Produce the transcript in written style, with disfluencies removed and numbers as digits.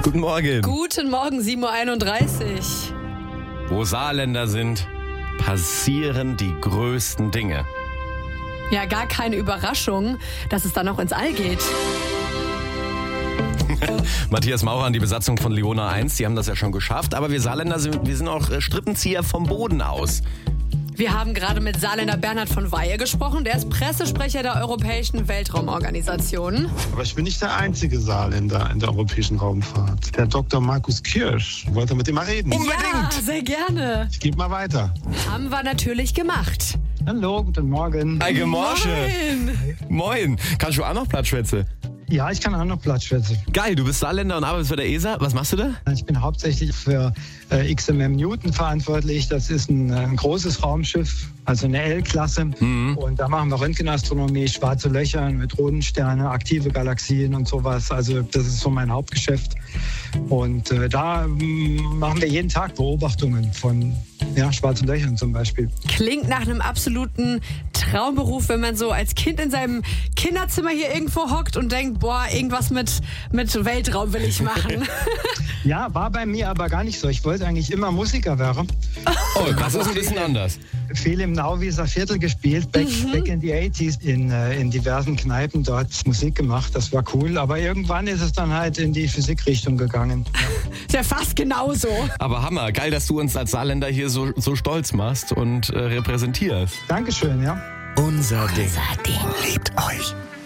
Guten Morgen. Guten Morgen, 7.31 Uhr. Wo Saarländer sind, passieren die größten Dinge. Ja, gar keine Überraschung, dass es dann auch ins All geht. Matthias Maurer an die Besatzung von Leona 1, die haben das ja schon geschafft. Aber wir Saarländer sind auch Strippenzieher vom Boden aus. Wir haben gerade mit Saarländer Bernhard von Weihe gesprochen. Der ist Pressesprecher der Europäischen Weltraumorganisation. Aber ich bin nicht der einzige Saarländer in der europäischen Raumfahrt. Der Dr. Markus Kirsch wollte mit ihm mal reden. Unbedingt! Ja, sehr gerne. Ich gebe mal weiter. Haben wir natürlich gemacht. Hallo, guten Morgen. Ei Gemorsche. Moin. Moin. Kannst du auch noch Plattschwätze? Ja, ich kann auch noch Plattschwätze. Geil, du bist Saarländer und arbeitest bei der ESA. Was machst du da? Ich bin hauptsächlich für XMM Newton verantwortlich. Das ist ein großes Raumschiff, also eine L-Klasse. Und da machen wir Röntgenastronomie, schwarze Löcher, Neutronensterne, aktive Galaxien und sowas. Also das ist so mein Hauptgeschäft. Und da machen wir jeden Tag Beobachtungen von schwarzen Löchern zum Beispiel. Klingt nach einem absoluten Traumberuf, wenn man so als Kind in seinem Kinderzimmer hier irgendwo hockt und denkt, boah, irgendwas mit Weltraum will ich machen. Ja, war bei mir aber gar nicht so. Ich wollte eigentlich immer Musiker werden. Oh, das ist ein bisschen anders. Viel im Nauwieser Viertel gespielt, back in the 80s, in diversen Kneipen dort Musik gemacht. Das war cool, aber irgendwann ist es dann halt in die Physikrichtung gegangen. Ist ja fast genauso. Aber Hammer, geil, dass du uns als Saarländer hier so stolz machst und repräsentierst. Dankeschön, ja. Unser Ding liebt euch.